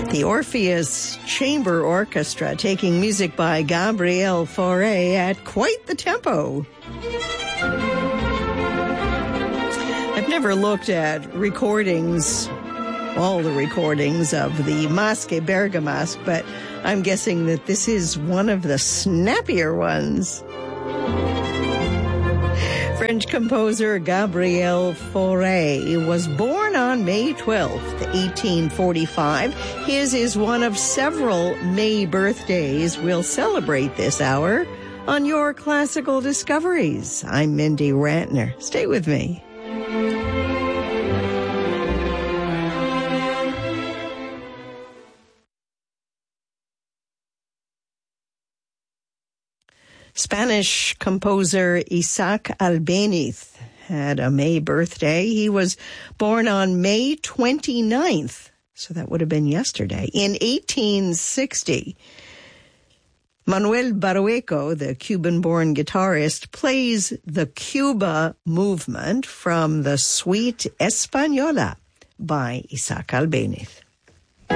The Orpheus Chamber Orchestra taking music by Gabriel Fauré at quite the tempo. I've never looked at recordings, all the recordings of the Masque Bergamasque, but I'm guessing that this is one of the snappier ones. French composer Gabriel Fauré was born on May 12th, 1845. His is one of several May birthdays we'll celebrate this hour on Your Classical Discoveries. I'm Mindy Rantner. Stay with me. Spanish composer Isaac Albéniz had a May birthday. He was born on May 29th, so that would have been yesterday, in 1860. Manuel Barrueco, the Cuban-born guitarist, plays the Cuba movement from the Suite Española by Isaac Albéniz.